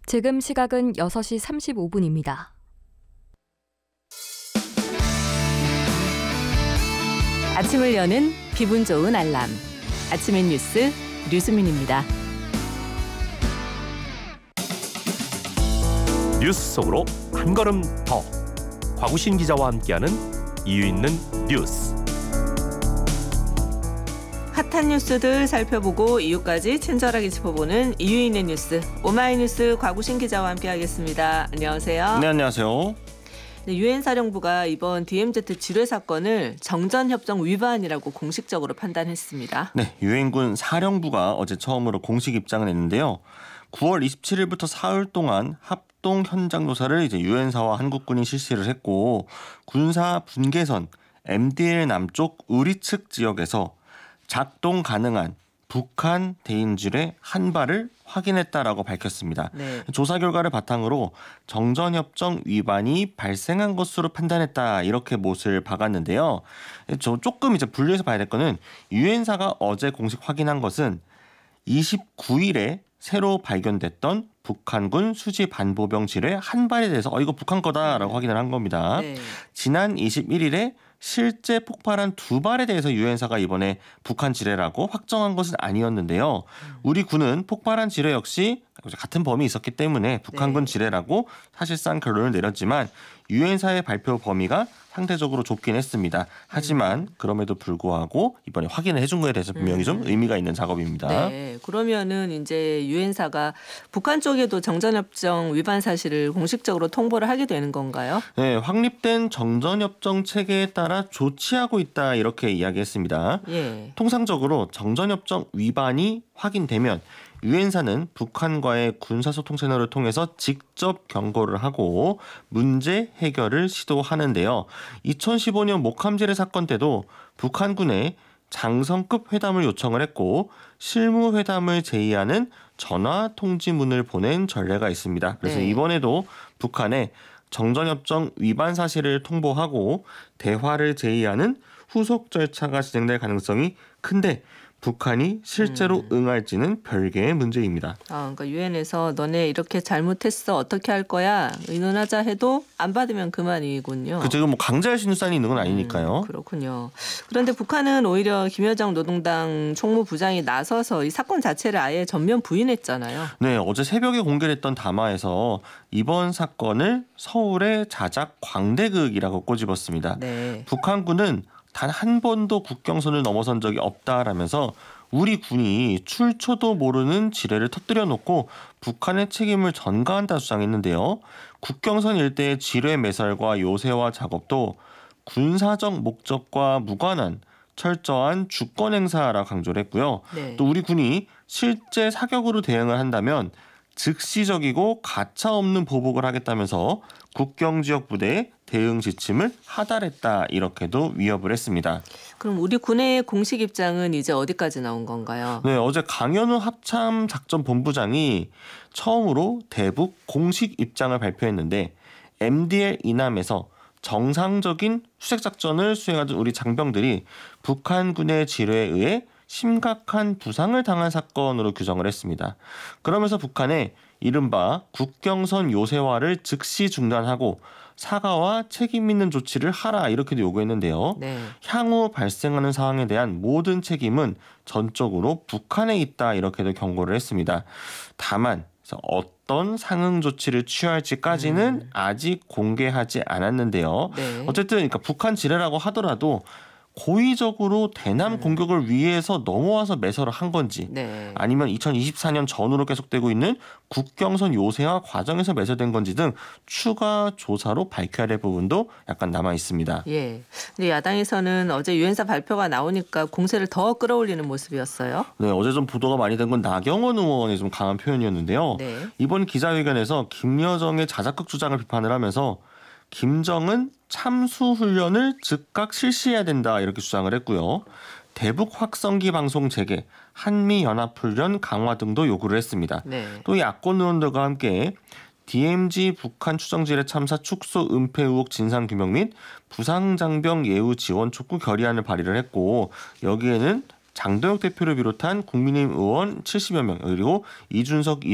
지금 시각은 6시 35분입니다. 아침을 여는 기분 좋은 알람. 아침의 뉴스 류수민입니다. 뉴스 속으로 한 걸음 더. 곽우신 기자와 함께하는 이유 있는 뉴스. 핫한 뉴스들 살펴보고 이유까지 친절하게 짚어보는 이유 있는 뉴스. 오마이뉴스 곽우신 기자와 함께하겠습니다. 안녕하세요. 네, 안녕하세요. 유엔 사령부가 이번 DMZ 지뢰 사건을 정전협정 위반이라고 공식적으로 판단했습니다. 네, 유엔군 사령부가 어제 처음으로 공식 입장을 냈는데요. 9월 27일부터 사흘 동안 합동 현장 조사를 이제 유엔사와 한국군이 실시를 했고, 군사 분계선 MDL 남쪽 우리측 지역에서 작동 가능한 북한 대인지뢰 한 발을 확인했다라고 밝혔습니다. 네. 조사 결과를 바탕으로 정전협정 위반이 발생한 것으로 판단했다, 이렇게 못을 박았는데요. 조금 이제 분류해서 봐야 될 거는, 유엔사가 어제 공식 확인한 것은 29일에 새로 발견됐던 북한군 수지 반보병 지뢰 한 발에 대해서 이거 북한 거다라고 확인을 한 겁니다. 네. 지난 21일에 실제 폭발한 두 발에 대해서 유엔사가 이번에 북한 지뢰라고 확정한 것은 아니었는데요. 우리 군은 폭발한 지뢰 역시 같은 범위 있었기 때문에 북한군 지뢰라고 사실상 결론을 내렸지만, 유엔사의 발표 범위가 상대적으로 좁긴 했습니다. 하지만 그럼에도 불구하고 이번에 확인을 해준 거에 대해서 분명히 좀 의미가 있는 작업입니다. 네, 그러면은 이제 유엔사가 북한 쪽에도 정전협정 위반 사실을 공식적으로 통보를 하게 되는 건가요? 네, 확립된 정전협정 체계에 따라 조치하고 있다, 이렇게 이야기했습니다. 예. 통상적으로 정전협정 위반이 확인되면 유엔사는 북한과의 군사소통 채널을 통해서 직접 경고를 하고 문제 해결을 시도하는데요. 2015년 목함지뢰 사건 때도 북한군에 장성급 회담을 요청을 했고, 실무회담을 제의하는 전화 통지문을 보낸 전례가 있습니다. 그래서 네. 이번에도 북한에 정전협정 위반 사실을 통보하고 대화를 제의하는 후속 절차가 진행될 가능성이 큰데, 북한이 실제로 응할지는 별개의 문제입니다. 그러니까 유엔에서 너네 이렇게 잘못했어, 어떻게 할 거야 의논하자 해도 안 받으면 그만이군요. 그 지금 강제할 수 있는 사안이 있는 건 아니니까요. 그렇군요. 그런데 북한은 오히려 김여정 노동당 총무부장이 나서서 이 사건 자체를 아예 전면 부인했잖아요. 네, 어제 새벽에 공개됐던 담화에서 이번 사건을 서울의 자작 광대극이라고 꼬집었습니다. 네. 북한군은 단 한 번도 국경선을 넘어선 적이 없다라면서 우리 군이 출처도 모르는 지뢰를 터뜨려 놓고 북한의 책임을 전가한다 주장했는데요. 국경선 일대의 지뢰 매설과 요새화 작업도 군사적 목적과 무관한 철저한 주권 행사라 강조를 했고요. 네. 또 우리 군이 실제 사격으로 대응을 한다면 즉시적이고 가차 없는 보복을 하겠다면서 국경지역 부대의 대응 지침을 하달했다, 이렇게도 위협을 했습니다. 그럼 우리 군의 공식 입장은 이제 어디까지 나온 건가요? 네, 어제 강현우 합참작전본부장이 처음으로 대북 공식 입장을 발표했는데, MDL 이남에서 정상적인 수색작전을 수행하던 우리 장병들이 북한군의 지뢰에 의해 심각한 부상을 당한 사건으로 규정을 했습니다. 그러면서 북한에 이른바 국경선 요새화를 즉시 중단하고 사과와 책임 있는 조치를 하라, 이렇게도 요구했는데요. 네. 향후 발생하는 상황에 대한 모든 책임은 전적으로 북한에 있다, 이렇게도 경고를 했습니다. 다만 어떤 상응 조치를 취할지까지는 아직 공개하지 않았는데요. 네. 어쨌든 그러니까 북한 지뢰라고 하더라도 고의적으로 대남 공격을 위해서 넘어와서 매설을 한 건지, 네. 아니면 2024년 전후로 계속되고 있는 국경선 요새화 과정에서 매설된 건지 등 추가 조사로 밝혀야 될 부분도 약간 남아 있습니다. 예. 근데 야당에서는 어제 유엔사 발표가 나오니까 공세를 더 끌어올리는 모습이었어요. 네, 어제 좀 보도가 많이 된 건 나경원 의원의 좀 강한 표현이었는데요. 네. 이번 기자회견에서 김여정의 자작극 주장을 비판을 하면서 김정은 참수훈련을 즉각 실시해야 된다, 이렇게 주장을 했고요. 대북 확성기 방송 재개, 한미연합훈련 강화 등도 요구를 했습니다. 네. 또 야권 의원들과 함께 DMZ 북한 추정지뢰 참사 축소 은폐 의혹 진상규명 및 부상장병 예우 지원 촉구 결의안을 발의를 했고, 여기에는 장도혁 대표를 비롯한 국민의힘 의원 70여 명, 그리고 이준석